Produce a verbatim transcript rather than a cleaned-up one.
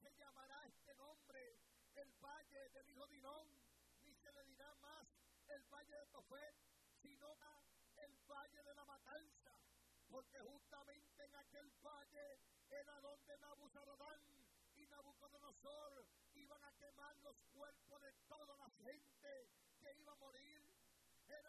se llamará este nombre el Valle del Hijo de Hinón, ni se le dirá más el Valle de Tofet, sino el Valle de la Matanza, porque justamente en aquel valle era donde Nabuzaradán y Nabucodonosor iban a quemar los cuerpos de toda la gente que iba a morir